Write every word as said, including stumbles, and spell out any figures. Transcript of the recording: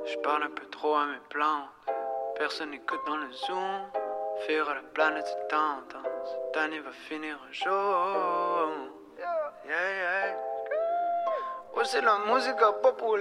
Je parle un peu trop à mes plantes. Personne n'écoute dans le zoom. Fuir à la planète, c'est tendance. Cette année va finir un jour. Yeah, yeah. Ouais, c'est la musique populaire.